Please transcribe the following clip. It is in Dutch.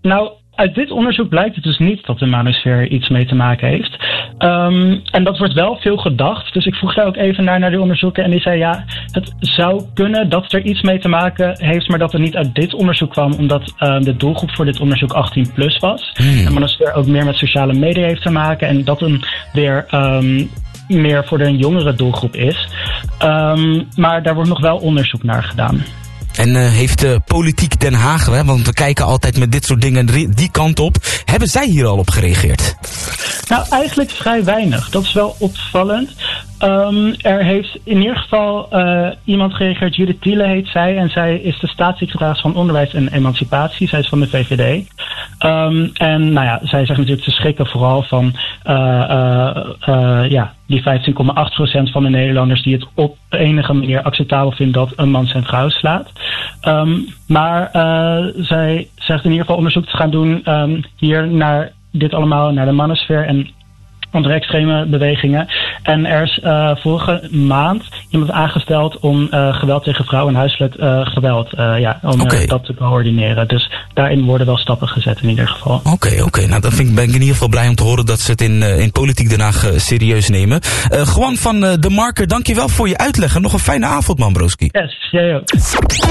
Nou, uit dit onderzoek blijkt het dus niet dat de manosfeer iets mee te maken heeft. En dat wordt wel veel gedacht. Dus ik vroeg daar ook even naar die onderzoeken. En die zei ja, het zou kunnen dat er iets mee te maken heeft, maar dat het niet uit dit onderzoek kwam, omdat de doelgroep voor dit onderzook 18 plus was. En manosfeer ook meer met sociale media heeft te maken. En dat een weer meer voor de jongere doelgroep is. Maar daar wordt nog wel onderzoek naar gedaan. En heeft politiek Den Haag, hè, want we kijken altijd met dit soort dingen die kant op. Hebben zij hier al op gereageerd? Nou, eigenlijk vrij weinig. Dat is wel opvallend. Er heeft in ieder geval iemand gereageerd, Judith Thiele heet zij. En zij is de staatssecretaris van Onderwijs en Emancipatie. Zij is van de VVD. En nou ja, zij zegt natuurlijk te schrikken vooral van die 15,8% van de Nederlanders die het op enige manier acceptabel vindt dat een man zijn vrouw slaat. Maar zij zegt in ieder geval onderzoek te gaan doen hier naar dit allemaal, naar de manosfeer en andere extreme bewegingen. En er is vorige maand iemand aangesteld om geweld tegen vrouwen en huiselijk geweld dat te coördineren. Dus daarin worden wel stappen gezet in ieder geval. Oké. Nou, dan ben ik in ieder geval blij om te horen dat ze het in Politiek Den Haag serieus nemen. Juan van De Marker, dankjewel voor je uitleg en nog een fijne avond, man, broski. Yes, jij ook.